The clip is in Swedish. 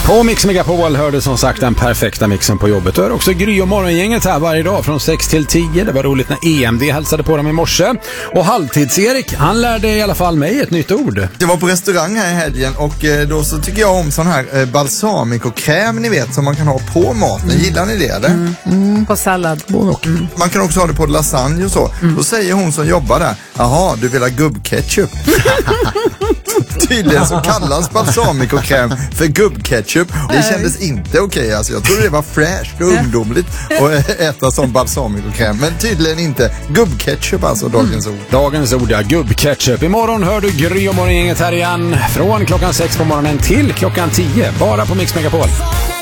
På Mix Megapol hörde som sagt den perfekta mixen på jobbet. Och också Gry och morgongänget här varje dag från 6 till 10. Det var roligt när EMD hälsade på dem i morse. Och Halvtids-Erik, han lärde i alla fall mig ett nytt ord. Jag var på restaurang här i helgen och då så tycker jag om sån här balsamicokräm, ni vet, som man kan ha på maten. Gillar ni det eller? På sallad. Man kan också ha det på lasagne och så. Då säger hon som jobbar där, jaha, du vill ha gubbketchup. Tydligen så kallas balsamicokräm för gubbketchup. Det kändes inte okej. Alltså, jag trodde det var fräscht och ungdomligt att äta som balsamicokräm. Men tydligen inte. Gubbketchup alltså, dagens ord. Dagens ord, ja, gubbketchup. Imorgon hör du Gry och morgongänget här igen. Från klockan 6 på morgonen till klockan 10. Bara på Mix Megapol.